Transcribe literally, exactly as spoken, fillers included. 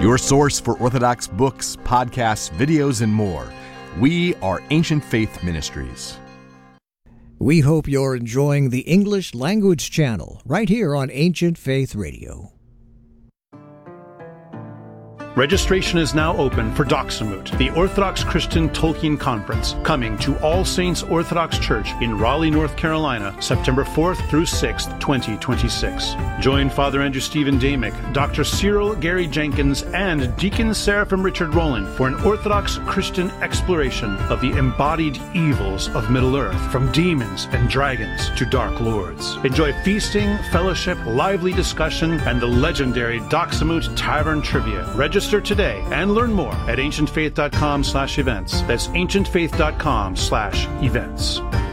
your source for Orthodox books, podcasts, videos, and more. We are Ancient Faith Ministries. We hope you're enjoying the English Language Channel right here on Ancient Faith Radio. Registration is now open for Doxamut, the Orthodox Christian Tolkien Conference, coming to All Saints Orthodox Church in Raleigh, North Carolina, September fourth through sixth, twenty twenty-six. Join Father Andrew Stephen Damick, Doctor Cyril Gary Jenkins, and Deacon Seraphim Richard Rowland for an Orthodox Christian exploration of the embodied evils of Middle-earth, from demons and dragons to dark lords. Enjoy feasting, fellowship, lively discussion, and the legendary Doxamut Tavern Trivia. Register today and learn more at ancientfaith.com slash events. That's ancientfaith.com slash events.